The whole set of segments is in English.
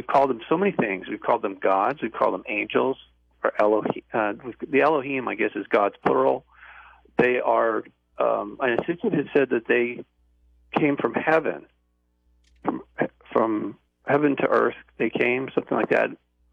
called them so many things. We've called them gods. We've called them angels, or Elohim. The Elohim, I guess, is God's plural. They are, and Sitchin had said that they came from heaven, from heaven to earth. They came, something like that.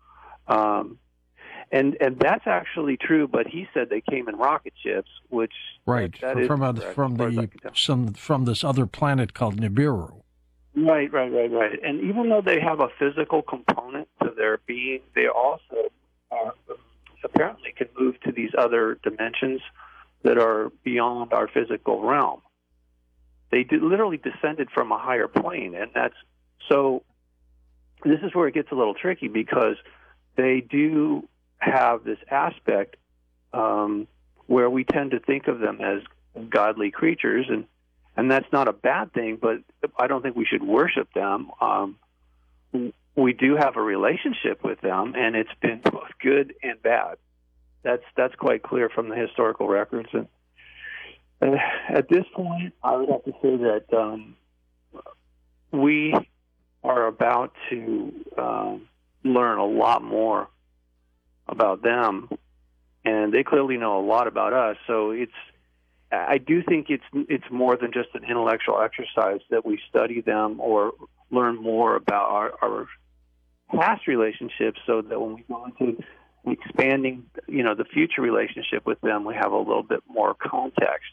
And that's actually true, but he said they came in rocket ships, which right that is from this other planet called Nibiru. Right. And even though they have a physical component to their being, they also apparently can move to these other dimensions that are beyond our physical realm. They literally descended from a higher plane, and so. This is where it gets a little tricky because they do have this aspect where we tend to think of them as godly creatures, and that's not a bad thing, but I don't think we should worship them. We do have a relationship with them, and it's been both good and bad. That's quite clear from the historical records. And at this point, I would have to say that we are about to learn a lot more about them, and they clearly know a lot about us. So I do think it's more than just an intellectual exercise that we study them or learn more about our past relationships, so that when we go into expanding, the future relationship with them, we have a little bit more context.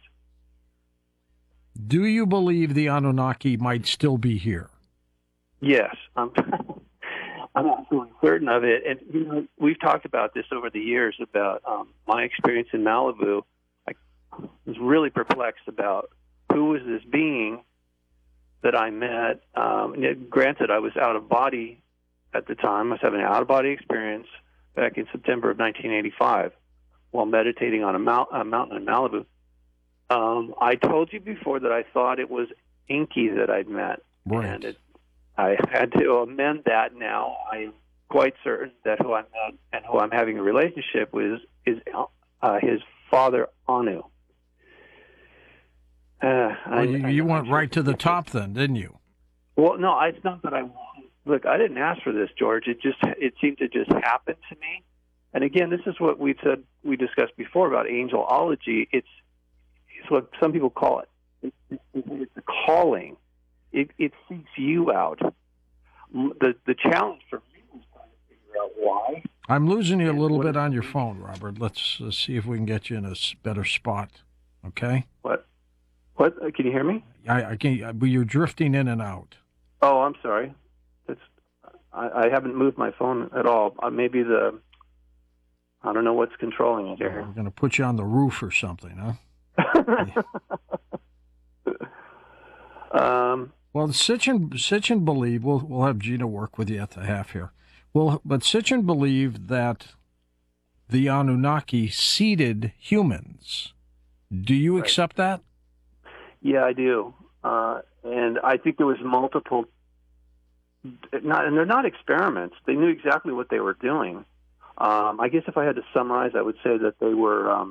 Do you believe the Anunnaki might still be here? Yes, I'm absolutely certain of it. And we've talked about this over the years about my experience in Malibu. I was really perplexed about who was this being that I met. Granted, I was out of body at the time. I was having an out-of-body experience back in September of 1985 while meditating on a mountain in Malibu. I told you before that I thought it was Enki that I'd met. Right. And I had to amend that now. I'm quite certain that who I met and who I'm having a relationship with is his father, Anu. You went right to the top then, didn't you? Well, no, it's not that I want. Look, I didn't ask for this, George. It seemed to just happen to me. And again, this is what we discussed before about angelology. It's what some people call it. It's a calling. It seeks you out. The challenge for me is trying to figure out why. I'm losing you a little bit on your phone, Robert. Let's see if we can get you in a better spot. Okay? What? Can you hear me? I can't. But you're drifting in and out. Oh, I'm sorry. I haven't moved my phone at all. Maybe I don't know what's controlling it here. We're going to put you on the roof or something, huh? Well, Sitchin believed, we'll have Gina work with you at the half here. Well, but Sitchin believed that the Anunnaki seeded humans. Do you accept that? Yeah, I do. And I think there was multiple, and they're not experiments. They knew exactly what they were doing. I guess if I had to summarize, I would say that they were,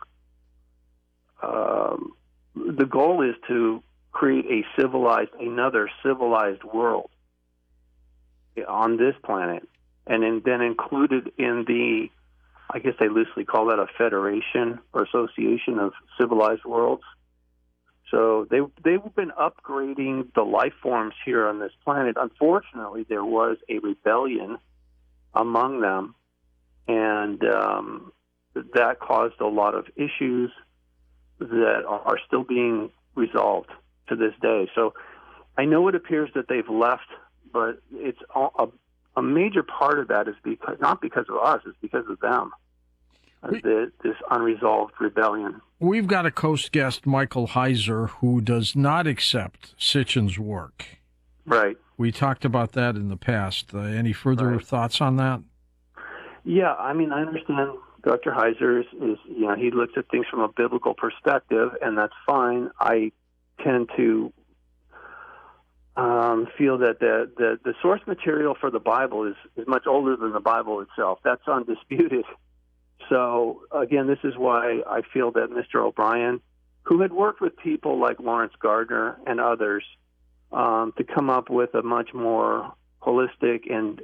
the goal is to create another civilized world on this planet, and then included in the, I guess they loosely call that a federation or association of civilized worlds. So they've been upgrading the life forms here on this planet. Unfortunately, there was a rebellion among them, and that caused a lot of issues that are still being resolved to this day. So I know it appears that they've left, but it's a major part of that is not because of us, it's because of them. This unresolved rebellion. We've got a Coast guest, Michael Heiser, who does not accept Sitchin's work. Right. We talked about that in the past. Any further thoughts on that? Yeah, I mean, I understand Dr. Heiser is he looks at things from a biblical perspective, and that's fine. I tend to feel that the source material for the Bible is much older than the Bible itself. That's undisputed. So, again, this is why I feel that Mr. O'Brien, who had worked with people like Lawrence Gardner and others to come up with a much more holistic and